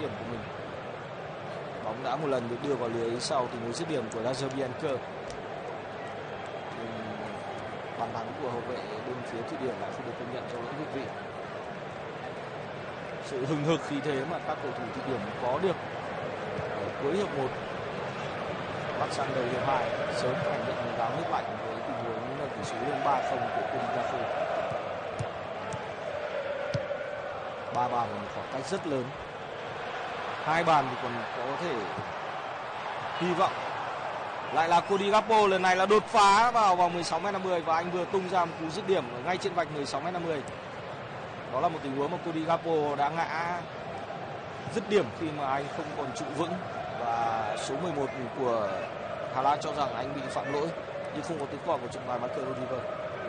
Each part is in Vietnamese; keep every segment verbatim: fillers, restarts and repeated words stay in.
điểm của mình. Bóng đã một lần được đưa vào lưới sau tình huống dứt điểm của Lazer Bianca. Bàn thắng của hậu vệ bên phía Thụy Điển lại không được công nhận cho lỗi việt vị. Sự hừng hực khí thế mà các cầu thủ Thụy Điển có được ở cuối hiệp một bắt sang đầu hiệp hai sớm cảnh định một gáo nước lạnh với tình huống nâng tỷ số lên ba không của Cody Gakpo. ba bàn là một khoảng cách rất lớn. Hai bàn thì còn có thể hy vọng. Lại là Cody Gakpo, lần này là đột phá vào vòng mười sáu mét năm mươi và anh vừa tung ra một cú dứt điểm ở ngay trên vạch mười sáu mét năm mươi. Đó là một tình huống mà Cody Gakpo đã ngã dứt điểm khi mà anh không còn trụ vững và số mười một của Hà Lan cho rằng anh bị phạm lỗi nhưng không có tiếng còi của trọng tài Michael Oliver.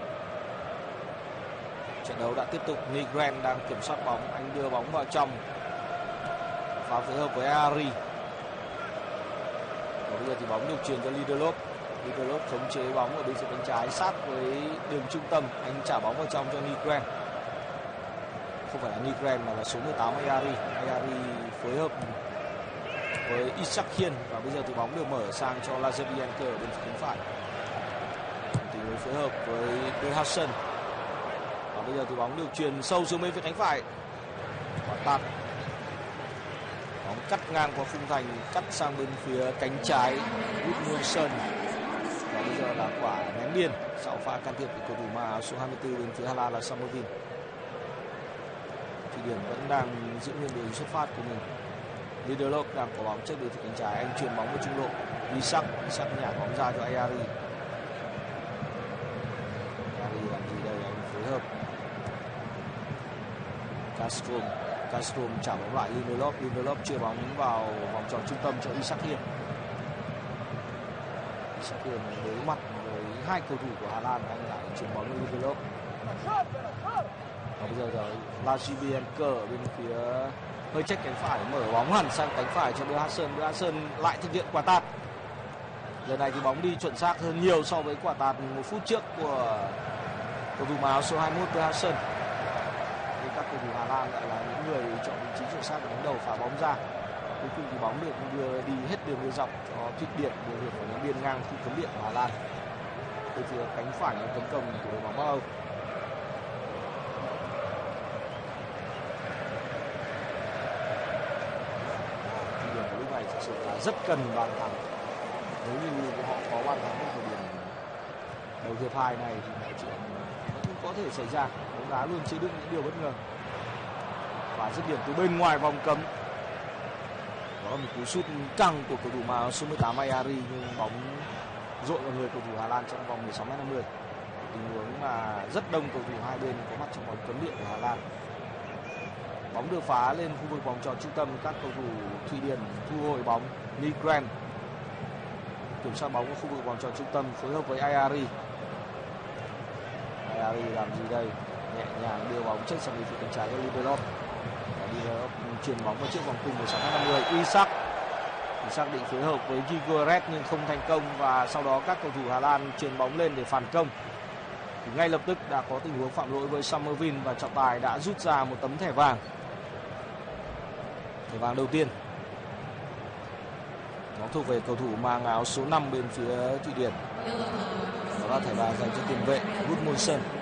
Trận đấu đã tiếp tục. Nigren đang kiểm soát bóng, anh đưa bóng vào trong và phối hợp với Ari. Và bây giờ thì bóng được truyền cho Lindelof. Lindelof khống chế bóng ở bên phía cánh trái sát với đường trung tâm, anh trả bóng vào trong cho Nigren. Không phải là Nigren mà là số mười tám Ayari. Ayari phối hợp với Isakian và bây giờ thì bóng được mở sang cho Lazer Bianca ở bên phía cánh phải. Tình huống phối hợp với Behasen. Và bây giờ thì bóng được truyền sâu xuống bên phía cánh phải. Quả tạt. Bóng cắt ngang qua khung thành, cắt sang bên phía cánh trái Gudmundsson. Và bây giờ là quả ném biên sau pha can thiệp của cầu thủ mà số hai mươi tư bên phía Hà Lan là Samuel. Thụy Điển vẫn đang giữ nguyên đường xuất phát của mình. Lindelof đang có bóng trước bên phía cánh trái, anh chuyền bóng vào trung lộ. Isak, Isak nhả bóng ra cho Ayari. Ayari làm gì đây, anh phối hợp. Castro, Castro trả bóng lại Lindelof, Lindelof chia bóng vào vòng tròn trung tâm cho Isakian. Isakian đối mặt với hai cầu thủ của Hà Lan, anh lại chuyền bóng cho Lindelof. Và bây giờ rồi Lazer Bianca ở bên phía hơi check cánh phải, mở bóng hẳn sang cánh phải cho Behasen. Behasen lại thực hiện quả tạt. Lần này thì bóng đi chuẩn xác hơn nhiều so với quả tạt một phút trước của cầu thủ áo số hai mươi mốt Behasen. Thì các cầu thủ Hà Lan lại là những người chọn vị trí chuẩn xác để đánh đầu phá bóng ra. Cuối cùng thì bóng được đưa đi hết đường biên dọc cho Thụy Điển điều hiệp của những biên ngang khu cấm địa của Hà Lan. Từ phía cánh phải là tấn công của đội bóng Bắc Âu. Thực sự là rất cần bàn thắng. Nếu như họ có bàn thắng ở thời điểm đầu hiệp hai này thì mọi chuyện vẫn có thể xảy ra. Bóng đá luôn chứa đựng những điều bất ngờ. Và dứt điểm từ bên ngoài vòng cấm. Đó là một cú sút căng của cầu thủ mà số mười tám Ayari nhưng bóng dội vào người cầu thủ Hà Lan trong vòng mười sáu mét năm mươi. Tình huống mà rất đông cầu thủ hai bên có mặt trong vòng cấm địa của Hà Lan. Bóng được phá lên khu vực vòng tròn trung tâm, các cầu thủ Thụy Điển thu hồi bóng. Nigren kiểm soát bóng ở khu vực vòng tròn trung tâm phối hợp với Ayari. Ayari làm gì đây? Nhẹ nhàng đưa bóng chết sang bên phía cánh trái cho Lindelof. Lindelof chuyền bóng vào trước vòng cung mười sáu mét năm mươi. Isak Isak định phối hợp với Gigoret nhưng không thành công và sau đó các cầu thủ Hà Lan chuyền bóng lên để phản công. Thì ngay lập tức đã có tình huống phạm lỗi với Samuel và trọng tài đã rút ra một tấm thẻ vàng. Thẻ vàng đầu tiên. Nó thuộc về cầu thủ mang áo số năm bên phía Thụy Điển. Đó là thẻ vàng dành cho tiền vệ Gudmundsson.